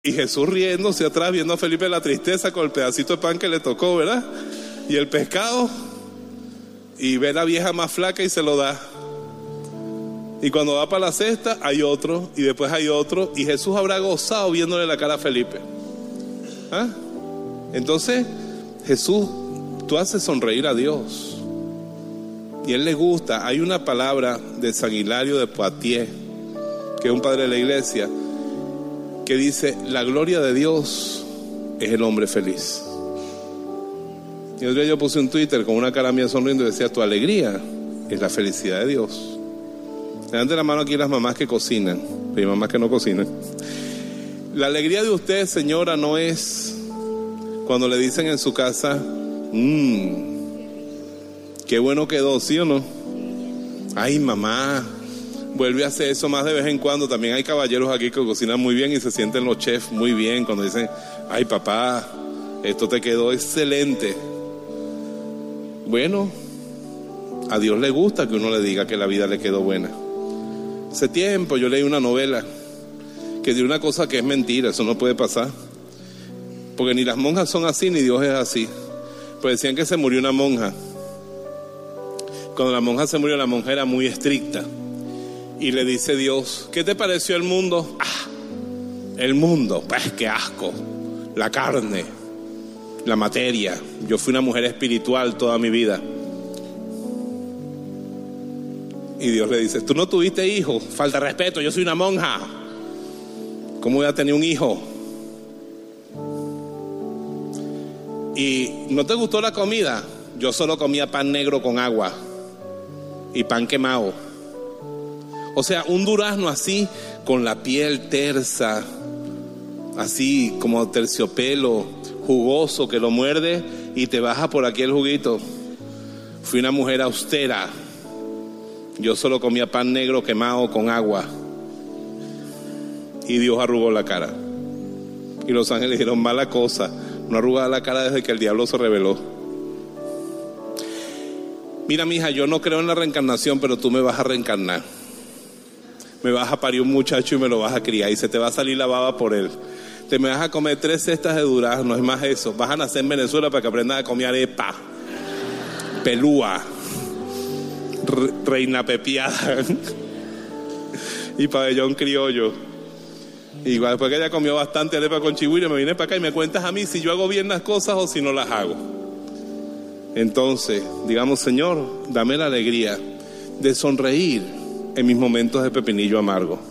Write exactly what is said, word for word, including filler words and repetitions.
Y Jesús riéndose atrás, viendo a Felipe la tristeza con el pedacito de pan que le tocó, ¿verdad? Y el pescado, y ve a la vieja más flaca y se lo da. Y cuando va para la cesta hay otro, y después hay otro, y Jesús habrá gozado viéndole la cara a Felipe. ¿Ah? Entonces Jesús, tú haces sonreír a Dios y Él le gusta. Hay una palabra de San Hilario de Poitiers, que es un padre de la iglesia, que dice: la gloria de Dios es el hombre feliz. Y otro día yo puse un Twitter con una cara mía sonriendo y decía: tu alegría es la felicidad de Dios. Levanten la mano aquí las mamás que cocinan, hay mamás que no cocinan. La alegría de usted, señora, no es cuando le dicen en su casa: mmm, qué bueno quedó, ¿sí o no? Ay, mamá, vuelve a hacer eso más de vez en cuando. También hay caballeros aquí que cocinan muy bien y se sienten los chefs muy bien cuando dicen: ay, papá, esto te quedó excelente. Bueno, a Dios le gusta que uno le diga que la vida le quedó buena. Hace tiempo yo leí una novela que dice una cosa que es mentira, eso no puede pasar, porque ni las monjas son así ni Dios es así. Pues decían que se murió una monja. Cuando la monja se murió, la monja era muy estricta y le dice Dios: ¿qué te pareció el mundo? Ah, el mundo, pues qué asco, la carne, la materia. Yo fui una mujer espiritual toda mi vida. Y Dios le dice: tú no tuviste hijo, falta de respeto, yo soy una monja, ¿cómo voy a tener un hijo? ¿Y no te gustó la comida? Yo solo comía pan negro con agua y pan quemado. O sea, un durazno así, con la piel tersa, así como terciopelo, jugoso, que lo muerde y te baja por aquí el juguito. Fui una mujer austera. Yo solo comía pan negro quemado con agua. Y Dios arrugó la cara. Y los ángeles dijeron: mala cosa, no arrugaba la cara desde que el diablo se rebeló. Mira, mija, yo no creo en la reencarnación, pero tú me vas a reencarnar. Me vas a parir un muchacho y me lo vas a criar y se te va a salir la baba por él. Te me vas a comer tres cestas de durazno, es más eso. Vas a nacer en Venezuela para que aprendas a comer arepa, pelúa, re, reina pepiada y pabellón criollo. Y después que ella comió bastante arepa con chigüiro, me vine para acá y me cuentas a mí si yo hago bien las cosas o si no las hago. Entonces, digamos: Señor, dame la alegría de sonreír en mis momentos de pepinillo amargo.